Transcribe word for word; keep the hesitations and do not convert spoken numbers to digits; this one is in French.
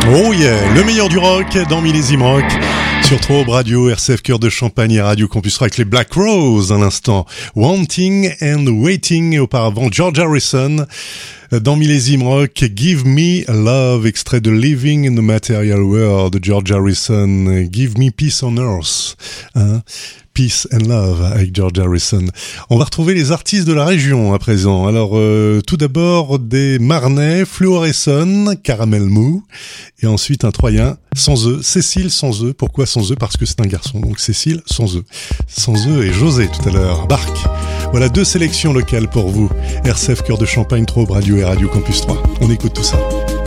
Oh yeah, le meilleur du rock dans Millésime Rock sur Trobe Radio, R C F Cœur de Champagne et Radio Campus Rock avec les Black Rose à l'instant. Wanting and Waiting et auparavant George Harrison dans Millésime Rock. Give Me Love, extrait de Living in the Material World de George Harrison. Give Me Peace on Earth, hein? Peace and Love avec George Harrison. On va retrouver les artistes de la région à présent. Alors euh, tout d'abord des Marnais, Fluoresson, Caramel Mou, et ensuite un Troyen, Sans eux, Cécile Sans eux. Pourquoi Sans eux? Parce que c'est un garçon, donc Cécile Sans eux. Sans eux et José tout à l'heure, Barque. Voilà deux sélections locales pour vous. R C F Cœur de Champagne, Trobe Radio et Radio Campus trois. On écoute tout ça.